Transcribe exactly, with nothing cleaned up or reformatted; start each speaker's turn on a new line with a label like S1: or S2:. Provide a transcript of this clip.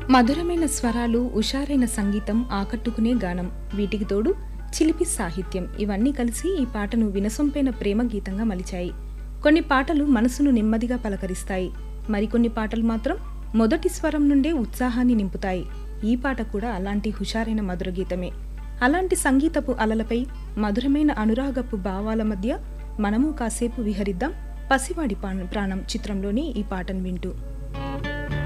S1: మధురమైన స్వరాలు, ఉషారైన సంగీతం, ఆకట్టుకునే గానం, వీటికి తోడు చిలిపి సాహిత్యం ఇవన్నీ కలిసి ఈ పాటను వినసొంపైన ప్రేమ గీతంగా మలిచాయి. కొన్ని పాటలు మనసును నెమ్మదిగా పలకరిస్తాయి, మరికొన్ని పాటలు మాత్రం మొదటి స్వరం నుండే ఉత్సాహాన్ని నింపుతాయి. ఈ పాట కూడా అలాంటి హుషారైన మధుర గీతమే. అలాంటి సంగీతపు అలలపై మధురమైన అనురాగపు భావాల మధ్య మనము కాసేపు విహరిద్దాం పసివాడి ప్రాణం చిత్రంలోని ఈ పాటను వింటూ.